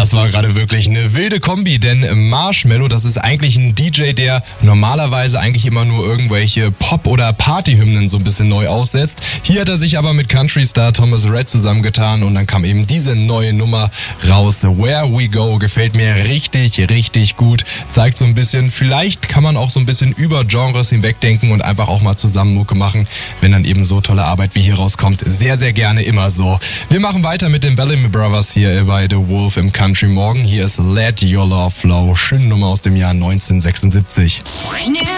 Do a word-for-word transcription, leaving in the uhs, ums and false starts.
Das war gerade wirklich eine wilde Kombi, denn Marshmello, das ist eigentlich ein D J, der normalerweise eigentlich immer nur irgendwelche Pop- oder Partyhymnen so ein bisschen neu aussetzt. Hier hat er sich aber mit Country-Star Thomas Rhett zusammengetan und dann kam eben diese neue Nummer raus. Where We Go gefällt mir richtig, richtig gut. Zeigt so ein bisschen, vielleicht kann man auch so ein bisschen über Genres hinwegdenken und einfach auch mal zusammen Mucke machen, wenn dann eben so tolle Arbeit wie hier rauskommt. Sehr, sehr gerne immer so. Wir machen weiter mit den Bellamy Brothers hier bei The Wolf im Country Morgen. Hier ist Let Your Love Flow. Schöne Nummer aus dem Jahr neunzehnhundertsechsundsiebzig.